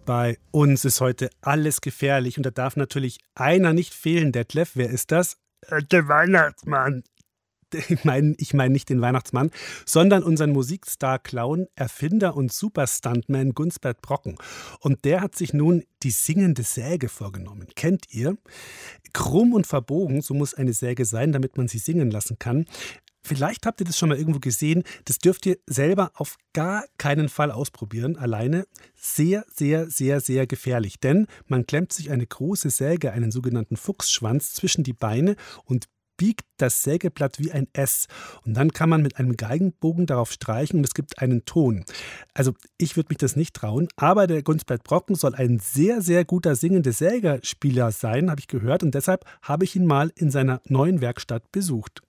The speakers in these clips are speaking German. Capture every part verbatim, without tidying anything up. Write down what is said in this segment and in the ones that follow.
Bei uns ist heute alles gefährlich und da darf natürlich einer nicht fehlen. Detlef, wer ist das? Äh, Der Weihnachtsmann. Ich meine ich mein nicht den Weihnachtsmann, sondern unseren Musikstar-Clown, Erfinder und Superstuntman Gunsbert Brocken. Und der hat sich nun die singende Säge vorgenommen. Kennt ihr? Krumm und verbogen, so muss eine Säge sein, damit man sie singen lassen kann. Vielleicht habt ihr das schon mal irgendwo gesehen. Das dürft ihr selber auf gar keinen Fall ausprobieren, alleine. Sehr, sehr, sehr, sehr gefährlich. Denn man klemmt sich eine große Säge, einen sogenannten Fuchsschwanz, zwischen die Beine und biegt das Sägeblatt wie ein S. Und dann kann man mit einem Geigenbogen darauf streichen und es gibt einen Ton. Also ich würde mich das nicht trauen, aber der Gunsbert Brocken soll ein sehr, sehr guter singender Sägerspieler sein, habe ich gehört. Und deshalb habe ich ihn mal in seiner neuen Werkstatt besucht.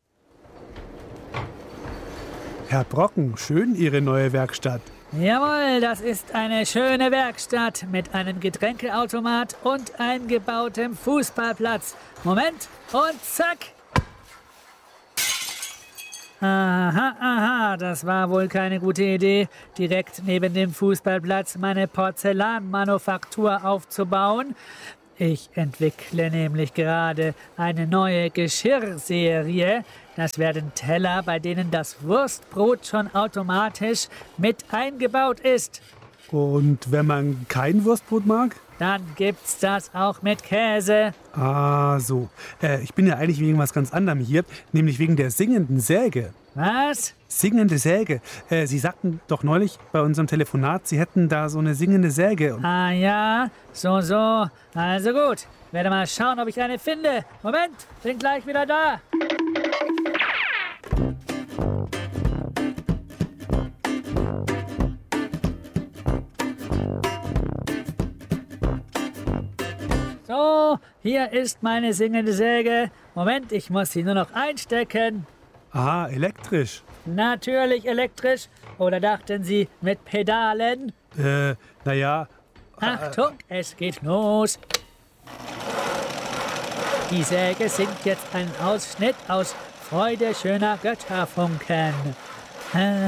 Herr Brocken, schön Ihre neue Werkstatt. Jawohl, das ist eine schöne Werkstatt mit einem Getränkeautomat und eingebautem Fußballplatz. Moment und zack. Aha, aha, das war wohl keine gute Idee, direkt neben dem Fußballplatz meine Porzellanmanufaktur aufzubauen. Ich entwickle nämlich gerade eine neue Geschirrserie. Das werden Teller, bei denen das Wurstbrot schon automatisch mit eingebaut ist. Und wenn man kein Wurstbrot mag? Dann gibt's das auch mit Käse. Ah, so. Äh, ich bin ja eigentlich wegen was ganz anderem hier, nämlich wegen der singenden Säge. Was? Singende Säge. Äh, Sie sagten doch neulich bei unserem Telefonat, Sie hätten da so eine singende Säge. Ah ja, so, so. Also gut, werde mal schauen, ob ich eine finde. Moment, bin gleich wieder da. So, hier ist meine singende Säge. Moment, ich muss sie nur noch einstecken. Ah, elektrisch. Natürlich elektrisch. Oder dachten Sie mit Pedalen? Äh, naja. Achtung, es geht los. Die Säge singt jetzt einen Ausschnitt aus Freude schöner Götterfunken.